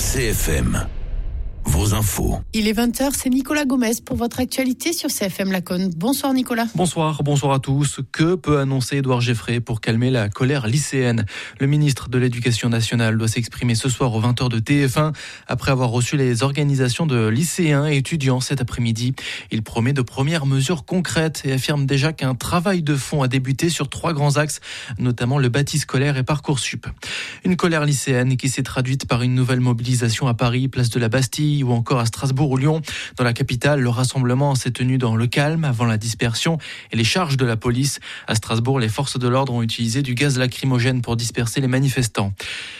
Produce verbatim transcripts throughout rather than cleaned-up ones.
C F M. Vos infos. Il est vingt heures, c'est Nicolas Gomez pour votre actualité sur C F M Laconne. Bonsoir Nicolas. Bonsoir, bonsoir à tous. Que peut annoncer Édouard Geffray pour calmer la colère lycéenne ? Le ministre de l'Éducation nationale doit s'exprimer ce soir aux vingt heures de T F un après avoir reçu les organisations de lycéens et étudiants cet après-midi. Il promet de premières mesures concrètes et affirme déjà qu'un travail de fond a débuté sur trois grands axes, notamment le bâti scolaire et Parcoursup. Une colère lycéenne qui s'est traduite par une nouvelle mobilisation à Paris, place de la Bastille, ou encore à Strasbourg ou Lyon. Dans la capitale, le rassemblement s'est tenu dans le calme avant la dispersion et les charges de la police. À Strasbourg, les forces de l'ordre ont utilisé du gaz lacrymogène pour disperser les manifestants.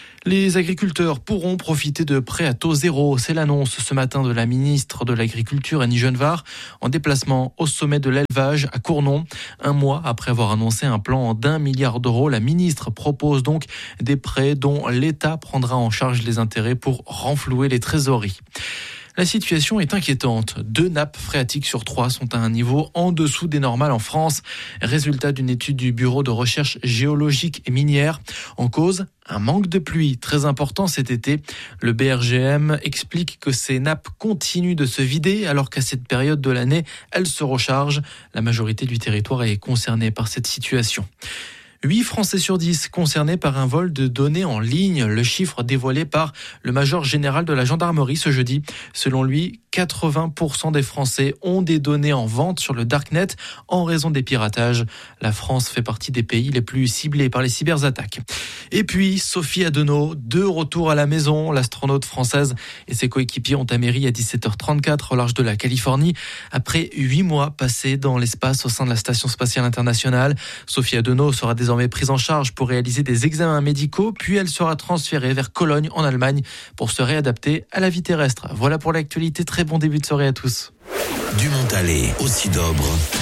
Les agriculteurs pourront profiter de prêts à taux zéro. C'est l'annonce ce matin de la ministre de l'Agriculture, Annie Genevard, en déplacement au sommet de l'élevage à Cournon. Un mois après avoir annoncé un plan d'un milliard d'euros, la ministre propose donc des prêts dont l'État prendra en charge les intérêts pour renflouer les trésoreries. La situation est inquiétante. Deux nappes phréatiques sur trois sont à un niveau en dessous des normales en France. Résultat d'une étude du Bureau de recherche géologique et minière. En cause, un manque de pluie très important cet été. Le B R G M explique que ces nappes continuent de se vider alors qu'à cette période de l'année, elles se rechargent. La majorité du territoire est concernée par cette situation. huit Français sur dix concernés par un vol de données en ligne, le chiffre dévoilé par le major général de la gendarmerie ce jeudi. Selon lui, quatre-vingts pour cent des Français ont des données en vente sur le Darknet en raison des piratages. La France fait partie des pays les plus ciblés par les cyberattaques. Et puis, Sophie Adenau, de retour à la maison. L'astronaute française et ses coéquipiers ont atterri à dix-sept heures trente-quatre au large de la Californie. Après huit mois passés dans l'espace au sein de la Station spatiale internationale, Sophie Adenau sera désormais prise en charge pour réaliser des examens médicaux, puis elle sera transférée vers Cologne en Allemagne pour se réadapter à la vie terrestre. Voilà pour l'actualité. Très bon début de soirée à tous. Du Montalet au Sidobre.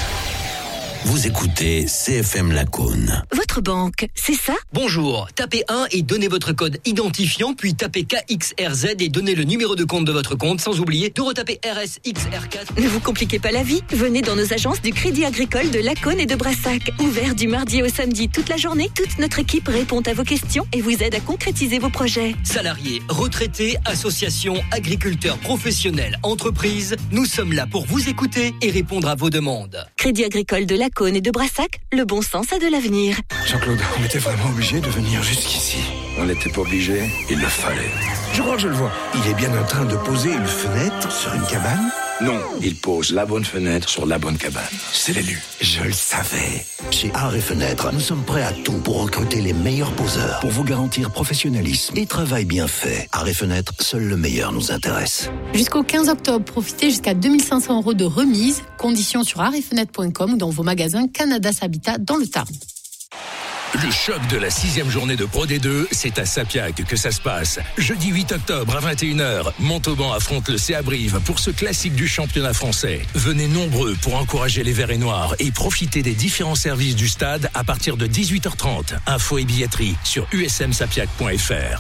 Vous écoutez C F M Laconne. Votre banque, c'est ça ? Bonjour, tapez un et donnez votre code identifiant, puis tapez K X R Z et donnez le numéro de compte de votre compte, sans oublier de retaper R S X R quatre. Ne vous compliquez pas la vie, venez dans nos agences du Crédit Agricole de Laconne et de Brassac. Ouvert du mardi au samedi toute la journée, toute notre équipe répond à vos questions et vous aide à concrétiser vos projets. Salariés, retraités, associations, agriculteurs, professionnels, entreprises, nous sommes là pour vous écouter et répondre à vos demandes. Crédit Agricole de Laconne et de Brassac, le bon sens a de l'avenir. Jean-Claude, on était vraiment obligé de venir jusqu'ici. On n'était pas obligé, il le fallait. Je crois que je le vois. Il est bien en train de poser une fenêtre sur une cabane. Non, il pose la bonne fenêtre sur la bonne cabane. C'est l'élu. Je le savais. Chez Art et Fenêtres, nous sommes prêts à tout pour recruter les meilleurs poseurs, pour vous garantir professionnalisme et travail bien fait. Art et Fenêtres, seul le meilleur nous intéresse. Jusqu'au quinze octobre, profitez jusqu'à deux mille cinq cents euros de remise. Conditions sur art et fenêtres point com ou dans vos magasins Canada Habitat dans le Tarn. Le choc de la sixième journée de Pro D deux, c'est à Sapiac que ça se passe. Jeudi huit octobre à vingt et une heures, Montauban affronte le C A Brive pour ce classique du championnat français. Venez nombreux pour encourager les Verts et Noirs et profiter des différents services du stade à partir de dix-huit heures trente. Infos et billetterie sur u s m sapiac point f r.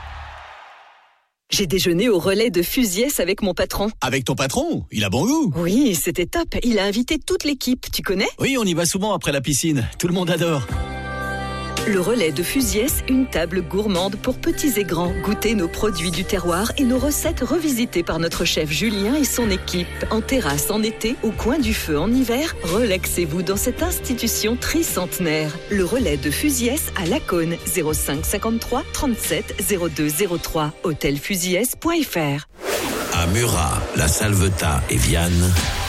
J'ai déjeuné au relais de Fusiès avec mon patron. Avec ton patron ? Il a bon goût. Oui, c'était top. Il a invité toute l'équipe. Tu connais ? Oui, on y va souvent après la piscine. Tout le monde adore. Le relais de Fusiès, une table gourmande pour petits et grands. Goûtez nos produits du terroir et nos recettes revisitées par notre chef Julien et son équipe. En terrasse en été, au coin du feu en hiver, relaxez-vous dans cette institution tricentenaire. Le relais de Fusiès à Laconne, zéro cinq cinquante-trois trente-sept zéro deux zéro trois, hôtel fusiès point f r. À Murat, la Salvetat et Vianne,